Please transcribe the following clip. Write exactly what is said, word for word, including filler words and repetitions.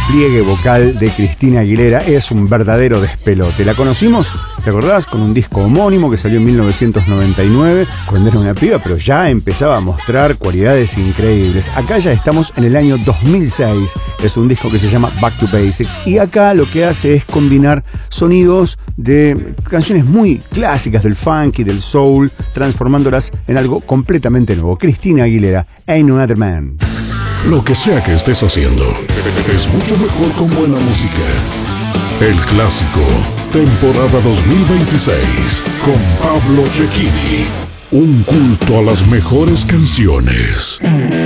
despliegue vocal de Cristina Aguilera es un verdadero despelote. La conocimos, ¿te acordás? Con un disco homónimo que salió en mil novecientos noventa y nueve, cuando era una piba, pero ya empezaba a mostrar cualidades increíbles. Acá ya estamos en el año dos mil seis, es un disco que se llama Back to Basics, y acá lo que hace es combinar sonidos de canciones muy clásicas del funk y del soul, transformándolas en algo completamente nuevo. Cristina Aguilera, Ain't No Other Man. Lo que sea que estés haciendo, es mucho mejor con buena música. El Clásico, temporada dos mil veintiséis, con Pablo Cecchini. Un culto a las mejores canciones.